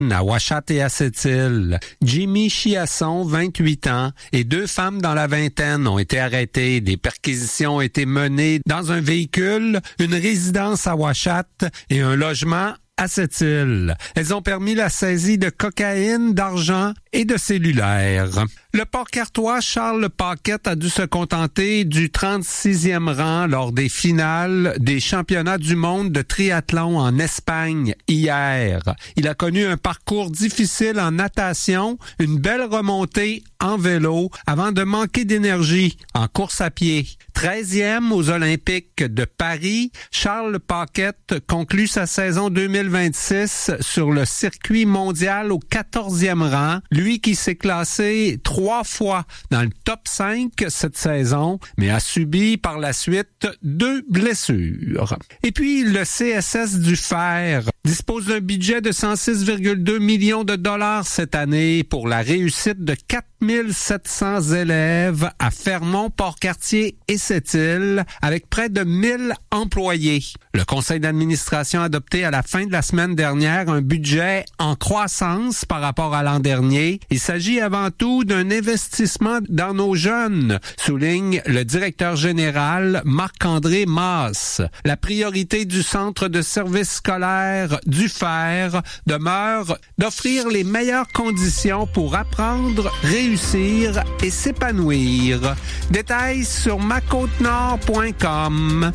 à Ouachat et à Sept-Îles. Jimmy Chiasson, 28 ans, et 2 femmes dans la vingtaine ont été arrêtées. Des perquisitions ont été menées dans un véhicule, une résidence à Ouachat et un logement à Sept-Îles. Elles ont permis la saisie de cocaïne, d'argent et de cellulaires. Le Port-Cartois Charles Paquette a dû se contenter du 36e rang lors des finales des championnats du monde de triathlon en Espagne hier. Il a connu un parcours difficile en natation, une belle remontée en vélo avant de manquer d'énergie en course à pied. 13e aux Olympiques de Paris, Charles Paquette conclut sa saison 2026 sur le circuit mondial au 14e rang. Lui qui s'est classé 3 fois dans le top 5 cette saison, mais a subi par la suite 2 blessures. Et puis, le CSS du Fer dispose d'un budget de 106,2 millions de dollars cette année pour la réussite de 4700 élèves à Fermont, Port-Cartier et Sept-Îles, avec près de 1000 employés. Le conseil d'administration a adopté à la fin de la semaine dernière un budget en croissance par rapport à l'an dernier. Il s'agit avant tout d'un investissement dans nos jeunes, souligne le directeur général Marc-André Masse. La priorité du centre de services scolaires du Fer demeure d'offrir les meilleures conditions pour apprendre, réussir et s'épanouir. Détails sur macôtenord.com.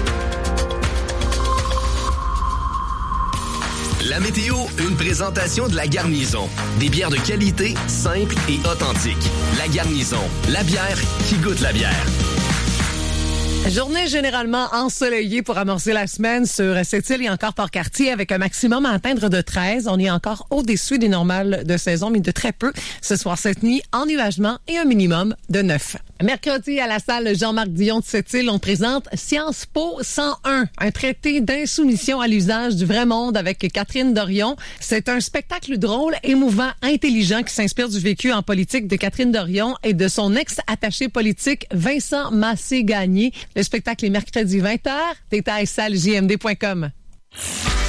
La météo, une présentation de La Garnison. Des bières de qualité, simples et authentiques. La Garnison, la bière qui goûte la bière. Journée généralement ensoleillée pour amorcer la semaine sur Sept-Îles et encore Port-Cartier avec un maximum à atteindre de 13. On est encore au-dessus des normales de saison, mais de très peu. Ce soir, cette nuit, ennuagement et un minimum de 9. Mercredi, à la salle Jean-Marc Dion de Sept-Îles, on présente Sciences Po 101, un traité d'insoumission à l'usage du vrai monde avec Catherine Dorion. C'est un spectacle drôle, émouvant, intelligent qui s'inspire du vécu en politique de Catherine Dorion et de son ex-attaché politique Vincent Massé-Gagné. Le spectacle est mercredi 20h. Détails salles jmd.com.